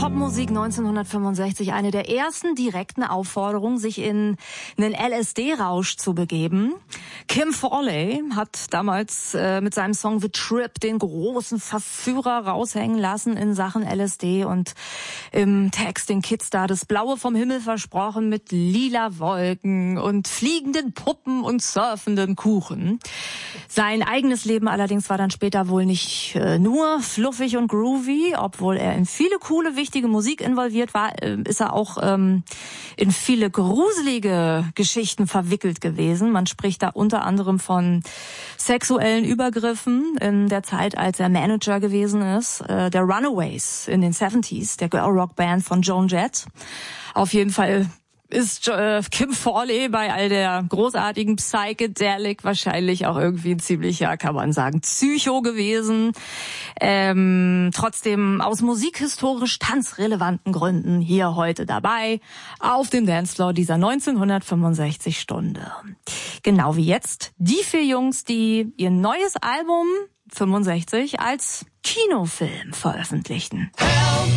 Popmusik 1965, eine der ersten direkten Aufforderungen, sich in einen LSD-Rausch zu begeben. Kim Fowley hat damals mit seinem Song The Trip den großen Verführer raushängen lassen in Sachen LSD und im Text den Kids da das Blaue vom Himmel versprochen mit lila Wolken und fliegenden Puppen und surfenden Kuchen. Sein eigenes Leben allerdings war dann später wohl nicht nur fluffig und groovy, obwohl er in viele coole, wichtige Musik involviert war, ist er auch in viele gruselige Geschichten verwickelt gewesen. Man spricht da unter anderem von sexuellen Übergriffen in der Zeit, als er Manager gewesen ist, der Runaways in den 70s, der Girl-Rock-Band von Joan Jett. Auf jeden Fall ist Kim Fowley bei all der großartigen Psychedelic wahrscheinlich auch irgendwie ein ziemlicher, kann man sagen, Psycho gewesen. Trotzdem aus musikhistorisch tanzrelevanten Gründen hier heute dabei auf dem Dancefloor dieser 1965 Stunde. Genau wie jetzt die 4 Jungs, die ihr neues Album 65 als Kinofilm veröffentlichten.